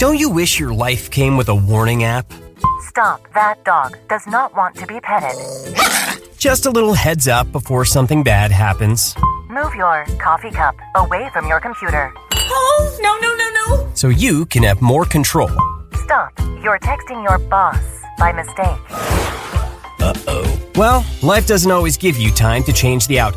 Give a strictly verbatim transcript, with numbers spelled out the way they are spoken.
Don't you wish your life came with a warning app? Stop. That dog does not want to be petted. Just a little heads up before something bad happens. Move your coffee cup away from your computer. Oh, no, no, no, no. So you can have more control. Stop. You're texting your boss by mistake. Uh-oh. Well, life doesn't always give you time to change the outcome.